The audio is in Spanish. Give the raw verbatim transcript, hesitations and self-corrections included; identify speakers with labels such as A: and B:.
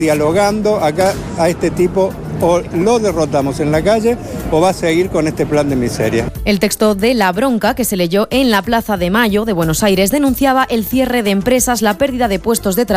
A: dialogando acá a este tipo, o lo derrotamos en la calle o va a seguir con este plan de miseria.
B: El texto de La Bronca, que se leyó en la Plaza de Mayo de Buenos Aires, denunciaba el cierre de empresas, la pérdida de puestos de trabajo